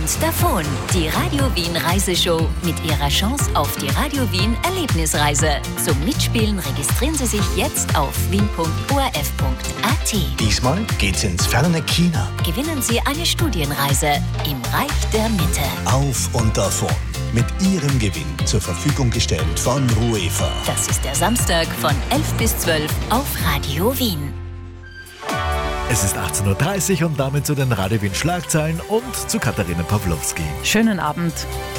und davon. Die Radio Wien Reiseshow mit ihrer Chance auf die Radio Wien Erlebnisreise. Zum Mitspielen registrieren Sie sich jetzt auf wien.orf.at. Diesmal geht's ins ferne China. Gewinnen Sie eine Studienreise im Reich der Mitte. Auf und davon. Mit Ihrem Gewinn zur Verfügung gestellt von UEFA. Das ist der Samstag von 11 bis 12 auf Radio Wien. Es ist 18.30 Uhr und damit zu den Radio Wien Schlagzeilen und zu Katharina Pawlowski. Schönen Abend.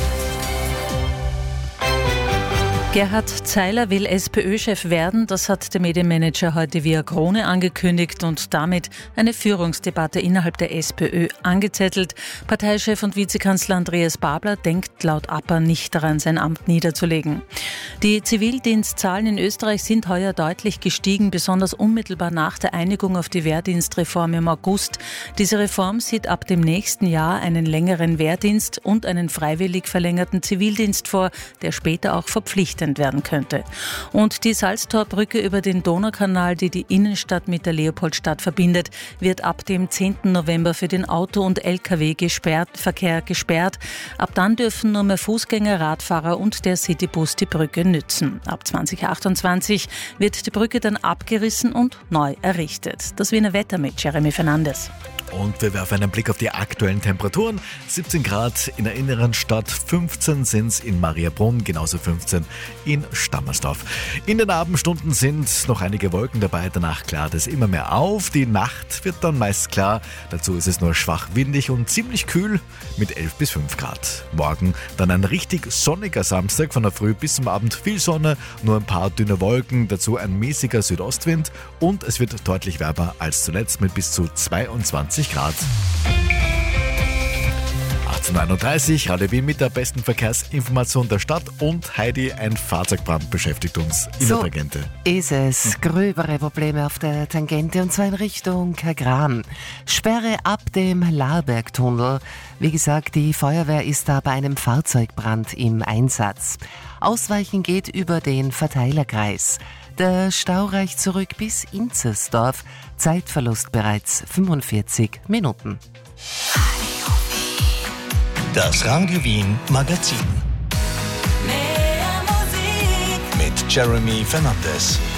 Gerhard Zeiler will SPÖ-Chef werden. Das hat der Medienmanager heute via Krone angekündigt und damit eine Führungsdebatte innerhalb der SPÖ angezettelt. Parteichef und Vizekanzler Andreas Babler denkt laut APA nicht daran, sein Amt niederzulegen. Die Zivildienstzahlen in Österreich sind heuer deutlich gestiegen, besonders unmittelbar nach der Einigung auf die Wehrdienstreform im August. Diese Reform sieht ab dem nächsten Jahr einen längeren Wehrdienst und einen freiwillig verlängerten Zivildienst vor, der später auch verpflichtend werden könnte. Und die Salztorbrücke über den Donaukanal, die die Innenstadt mit der Leopoldstadt verbindet, wird ab dem 10. November für den Auto- und Lkw-Verkehr gesperrt. Ab dann dürfen nur mehr Fußgänger, Radfahrer und der Citybus die Brücke nützen. Ab 2028 wird die Brücke dann abgerissen und neu errichtet. Das Wiener Wetter mit Jeremy Fernandes. Und wir werfen einen Blick auf die aktuellen Temperaturen. 17 Grad in der inneren Stadt, 15 sind es in Mariabrunn, genauso 15 in Stammersdorf. In den Abendstunden sind noch einige Wolken dabei, danach klart es immer mehr auf. Die Nacht wird dann meist klar, dazu ist es nur schwach windig und ziemlich kühl mit 11 bis 5 Grad. Morgen dann ein richtig sonniger Samstag, von der Früh bis zum Abend viel Sonne, nur ein paar dünne Wolken, dazu ein mäßiger Südostwind und es wird deutlich wärmer als zuletzt mit bis zu 22 Grad. 18.31 Uhr, Radio Wien mit der besten Verkehrsinformation der Stadt und Heidi, ein Fahrzeugbrand beschäftigt uns in der Tangente. Ist es. Gröbere Probleme auf der Tangente und zwar in Richtung Kagran. Sperre ab dem Laarbergtunnel. Wie gesagt, die Feuerwehr ist da bei einem Fahrzeugbrand im Einsatz. Ausweichen geht über den Verteilerkreis. Der Stau reicht zurück bis Inzersdorf. Zeitverlust bereits 45 Minuten. Das Radio Wien Magazin. Mit Jeremy Fernandes.